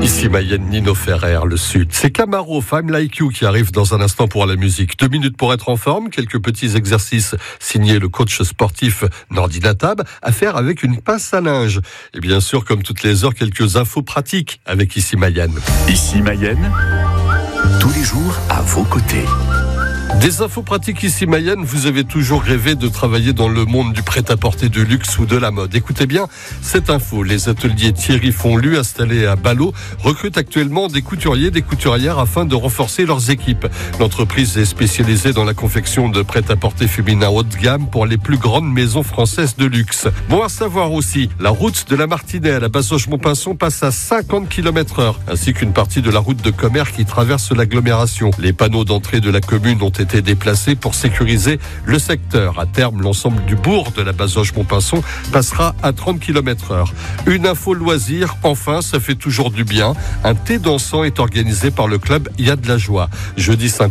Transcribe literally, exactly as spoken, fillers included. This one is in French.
Ici Mayenne, Nino Ferrer, le Sud. C'est Camaro, Femme Like You qui arrive dans un instant pour la musique. Deux minutes pour être en forme, quelques petits exercices signés le coach sportif Nordi Natab à faire avec une pince à linge. Et bien sûr, comme toutes les heures, quelques infos pratiques avec Ici Mayenne. Ici Mayenne, tous les jours à vos côtés. Des infos pratiques ici Mayenne, vous avez toujours rêvé de travailler dans le monde du prêt-à-porter de luxe ou de la mode. Écoutez bien cette info, les ateliers Thierry Fonlu installés à Ballot recrutent actuellement des couturiers, des couturières afin de renforcer leurs équipes. L'entreprise est spécialisée dans la confection de prêt-à-porter féminin haut de gamme pour les plus grandes maisons françaises de luxe. Bon à savoir aussi, la route de la Martinelle à Bazoches-Montpinçon passe à cinquante kilomètres heure, ainsi qu'une partie de la route de Commerce qui traverse l'agglomération. Les panneaux d'entrée de la commune ont été déplacés pour sécuriser le secteur. À terme, l'ensemble du bourg de la Bazoches-Montpinçon passera à trente kilomètres heure. Une info loisir, enfin, ça fait toujours du bien. Un thé dansant est organisé par le club Il y a de la joie. Jeudi cinq